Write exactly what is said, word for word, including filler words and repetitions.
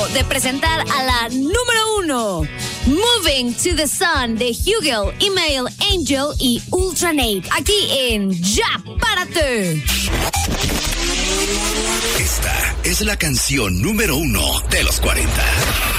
de presentar a la número uno, Moving to the Sun de Hugel, Email, Angel y Ultranate, aquí en Ya Párate. Esta es la canción número uno de los cuarenta.